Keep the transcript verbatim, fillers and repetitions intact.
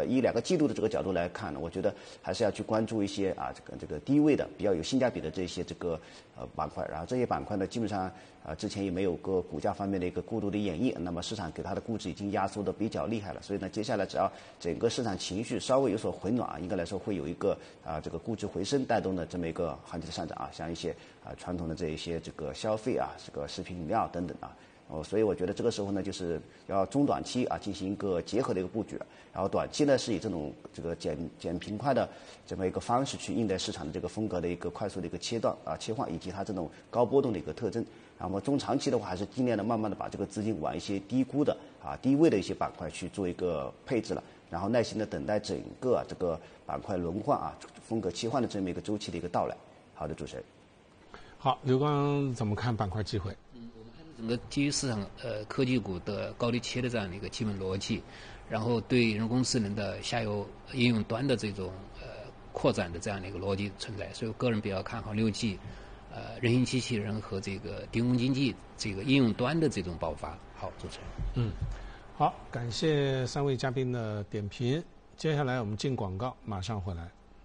以两个季度的这个角度来看呢，我觉得还是要去关注一些啊这个这个低位的比较有性价比的这些这个呃板块，然后这些板块呢基本上啊之前也没有个股价方面的一个过度的演绎，那么市场给它的估值已经压缩的比较厉害了，所以呢接下来只要整个市场情绪稍微有所回暖啊，应该来说会有一个啊这个估值回升带动的这么一个行情的上涨啊，像一些啊传统的这一些这个消费啊这个食品饮料等等啊。哦，所以我觉得这个时候呢，就是要中短期啊进行一个结合的一个布局，然后短期呢是以这种这个减减平快的这么一个方式去应对市场的这个风格的一个快速的一个切断啊切换，以及它这种高波动的一个特征。然后中长期的话，还是尽量的慢慢的把这个资金往一些低估的啊低位的一些板块去做一个配置了，然后耐心的等待整个、啊、这个板块轮换啊风格切换的这么一个周期的一个到来。好的，主持人。 好，刘刚怎么看板块机会？ 整个基于市场呃科技股的高低切的这样的一个基本逻辑，然后对人工智能的下游应用端的这种呃扩展的这样的一个逻辑存在，所以我个人比较看好六 G， 呃人形机器人和这个低空经济这个应用端的这种爆发。好，主持人。 嗯，好，感谢三位嘉宾的点评。接下来我们进广告，马上回来。